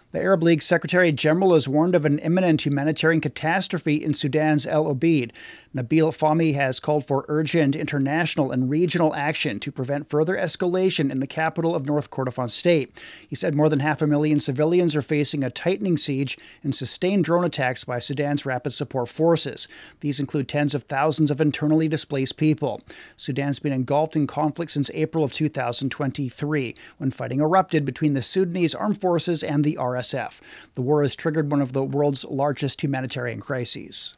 The Arab League Secretary General has warned of an imminent humanitarian catastrophe in Sudan's El Obeid. Nabil Fahmy has called for urgent international and regional action to prevent further escalation in the capital of North Kordofan state. He said more than 500,000 civilians are facing a tightening siege and sustained drone attacks by Sudan's rapid support forces. These include tens of thousands of internally displaced people. Sudan's been engulfed in conflict since April of 2023, when fighting erupted between the Sudanese armed forces and the RSF. The war has triggered one of the world's largest humanitarian crises.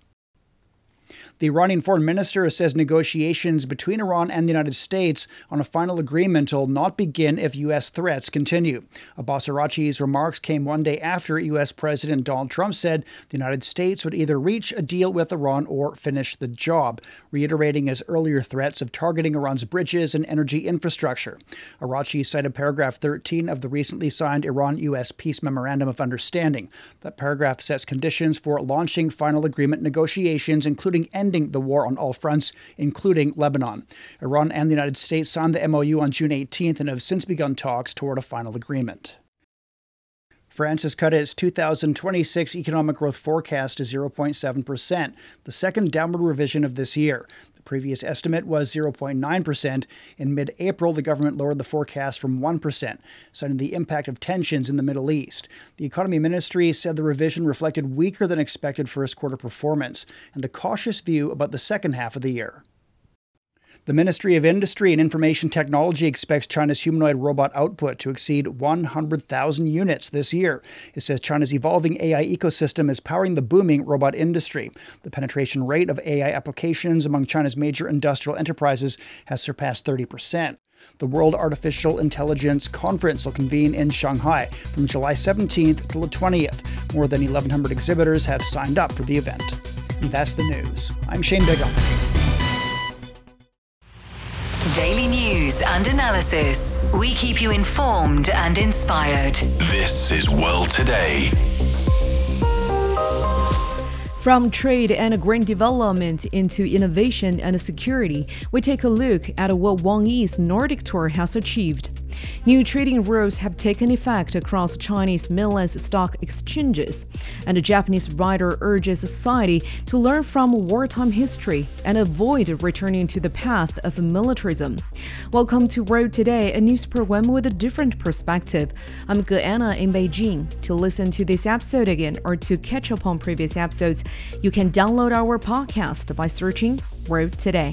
The Iranian foreign minister says negotiations between Iran and the United States on a final agreement will not begin if U.S. threats continue. Abbas Araghchi's remarks came one day after U.S. President Donald Trump said the United States would either reach a deal with Iran or finish the job, reiterating his earlier threats of targeting Iran's bridges and energy infrastructure. Araghchi cited paragraph 13 of the recently signed Iran-U.S. Peace Memorandum of Understanding. That paragraph sets conditions for launching final agreement negotiations, including ending the war on all fronts, including Lebanon. Iran and the United States signed the MOU on June 18th and have since begun talks toward a final agreement. France has cut its 2026 economic growth forecast to 0.7%, the second downward revision of this year. The previous estimate was 0.9%. In mid-April, the government lowered the forecast from 1%, citing the impact of tensions in the Middle East. The economy ministry said the revision reflected weaker than expected first-quarter performance and a cautious view about the second half of the year. The Ministry of Industry and Information Technology expects China's humanoid robot output to exceed 100,000 units this year. It says China's evolving AI ecosystem is powering the booming robot industry. The penetration rate of AI applications among China's major industrial enterprises has surpassed 30%. The World Artificial Intelligence Conference will convene in Shanghai from July 17th till the 20th. More than 1,100 exhibitors have signed up for the event. And that's the news. I'm Shane Bigham. Daily news and analysis. We keep you informed and inspired. This is World Today. From trade and green development into innovation and security, we take a look at what Wang Yi's Nordic tour has achieved. New trading rules have taken effect across Chinese mainland stock exchanges, and the Japanese writer urges society to learn from wartime history and avoid returning to the path of militarism. Welcome to World Today, a news program with a different perspective. I'm Ge Anna in Beijing. To listen to this episode again or to catch up on previous episodes, you can download our podcast by searching World Today.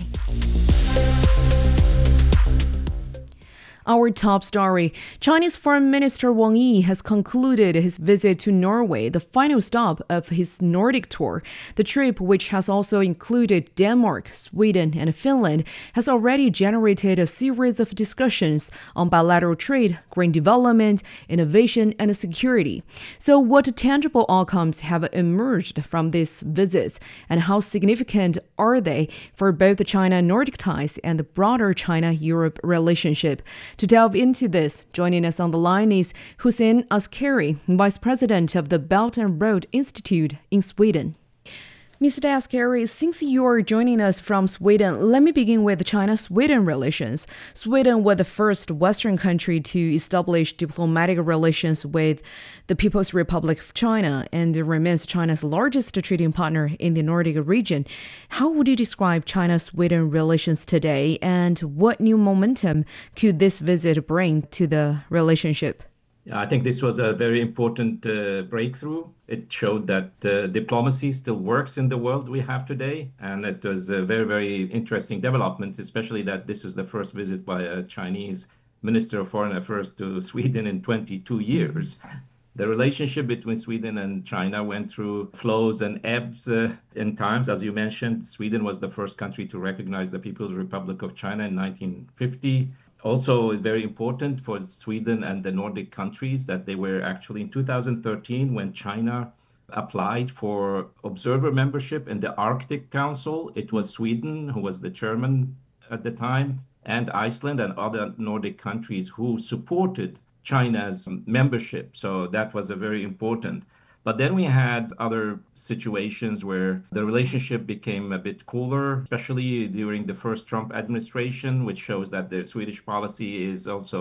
Our top story. Chinese Foreign Minister Wang Yi has concluded his visit to Norway, the final stop of his Nordic tour. The trip, which has also included Denmark, Sweden, and Finland, has already generated a series of discussions on bilateral trade, green development, innovation, and security. So what tangible outcomes have emerged from these visits, and how significant are they for both the China-Nordic ties and the broader China-Europe relationship? To delve into this, joining us on the line is Hussein Askari, Vice President of the Belt and Road Institute in Sweden. Mr. Askari, since you are joining us from Sweden, let me begin with China-Sweden relations. Sweden was the first Western country to establish diplomatic relations with the People's Republic of China and remains China's largest trading partner in the Nordic region. How would you describe China-Sweden relations today, and what new momentum could this visit bring to the relationship? I think this was a very important breakthrough. It showed that diplomacy still works in the world we have today. And it was a very, very interesting development, especially that this is the first visit by a Chinese Minister of Foreign Affairs to Sweden in 22 years. The relationship between Sweden and China went through flows and ebbs in times. As you mentioned, Sweden was the first country to recognize the People's Republic of China in 1950. Also, very important for Sweden and the Nordic countries that they were actually in 2013 when China applied for observer membership in the Arctic Council. It was Sweden who was the chairman at the time, and Iceland and other Nordic countries who supported China's membership. So that was a very important. But then we had other situations where the relationship became a bit cooler, especially during the first Trump administration, which shows that the Swedish policy is also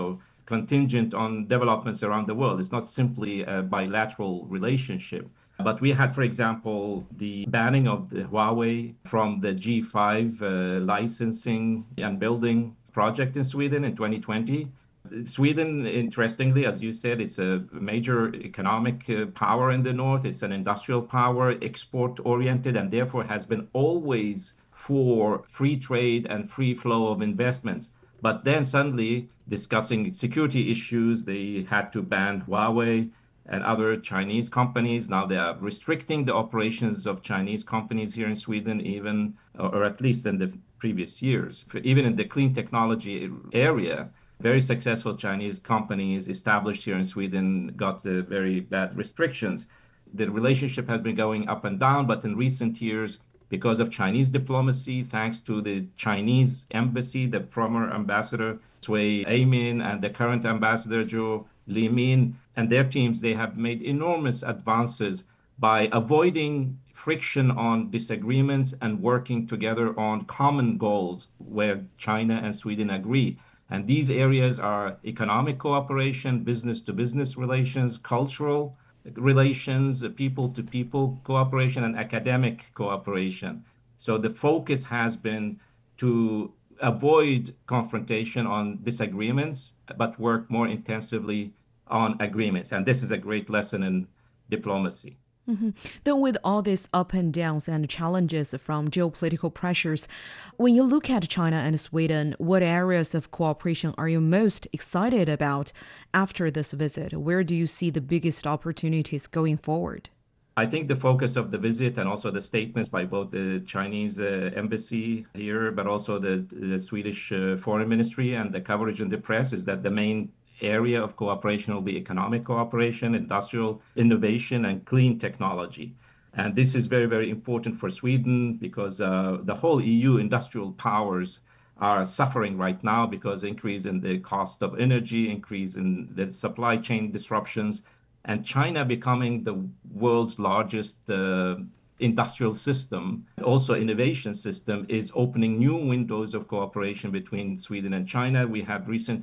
contingent on developments around the world. It's not simply a bilateral relationship. But we had, for example, the banning of the Huawei from the G5 licensing and building project in Sweden in 2020. Sweden, interestingly, as you said, it's a major economic power in the north. It's an industrial power, export-oriented, and therefore has been always for free trade and free flow of investments. But then suddenly, discussing security issues, they had to ban Huawei and other Chinese companies. Now they are restricting the operations of Chinese companies here in Sweden, even, or at least in the previous years. Even in the clean technology area, very successful Chinese companies established here in Sweden got very bad restrictions. The relationship has been going up and down, but in recent years, because of Chinese diplomacy, thanks to the Chinese embassy, the former ambassador Cui Aimin and the current ambassador Zhou Limin and their teams, they have made enormous advances by avoiding friction on disagreements and working together on common goals where China and Sweden agree. And these areas are economic cooperation, business-to-business relations, cultural relations, people-to-people cooperation, and academic cooperation. So the focus has been to avoid confrontation on disagreements, but work more intensively on agreements. And this is a great lesson in diplomacy. Mm-hmm. Then with all these up and downs and challenges from geopolitical pressures, when you look at China and Sweden, what areas of cooperation are you most excited about after this visit? Where do you see the biggest opportunities going forward? I think the focus of the visit and also the statements by both the Chinese embassy here, but also the Swedish foreign ministry and the coverage in the press is that the main area of cooperation will be economic cooperation, industrial innovation, and clean technology. And this is very, very important for Sweden because the whole EU industrial powers are suffering right now because increase in the cost of energy, increase in the supply chain disruptions, and China becoming the world's largest industrial system, also innovation system, is opening new windows of cooperation between Sweden and China. We have recently